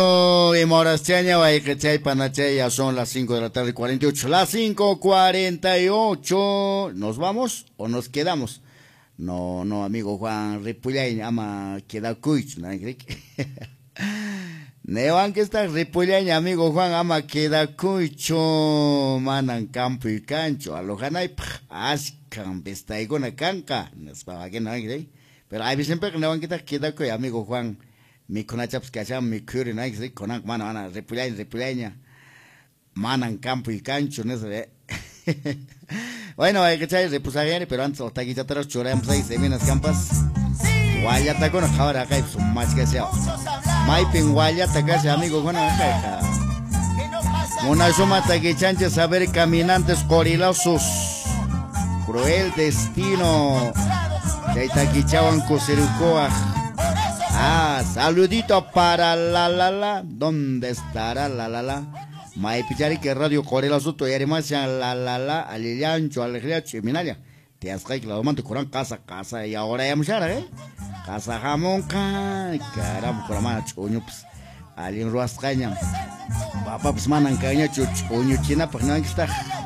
Y Morasteña, Guayquechay, Panachay, ya son las 5 de la tarde, 48. Las 5:48. ¿Nos vamos o nos quedamos? No, no, amigo Juan Ripullain, ama queda cuich, ¿no? Nevan que está Ripullain, amigo Juan, ama queda cucho, manan campo y cancho, alojanay, ascan, pestaigona canca, nos va a que no hay, pero hay siempre que nevan que está queda cucho, amigo Juan. Mi conachaps que hacían mi curi, ¿no? Que conan, mana, Ripullaña, manan campo y cancho, ¿no? Bueno, hay que echar repusaje, pero antes, hasta aquí ya te los choramos ahí, se vienen las campas. Guayata con ahora acá, es un más que sea. Maipin guayata casi, amigo, con acá. Una suma que chanche saber caminantes corilosos. Cruel destino. Ya está aquí chawan cosirucoa. Ah, saludito para la, ¿dónde estará la? Mai pichari que radio Corela Soto y además la, aliliancho, aliliancho, minaria. Te has caído la domante curan casa, y ahora ya muchara, casa jamón, caramba, por la mano, chuño, pues, alien ruas caña. Papá, pues, manan caña, chuño, china, pues, no hay que estar.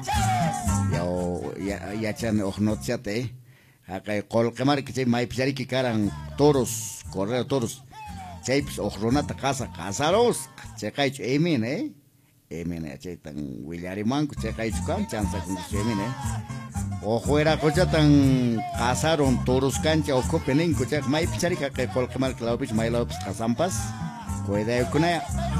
Ya, chan, ojnotiate, acá, colcamar, que se mai pichari que caran toros. Correr todos. Chapes ojronata casaros. Checaicho emin, Emin, tan William Manco, checaicho can chanza con emin, Ojo era cocha tan casaron toros cancha o copenenco, chec mai picharica que colcamar claupich mai lopes casampas. Cuida con ella.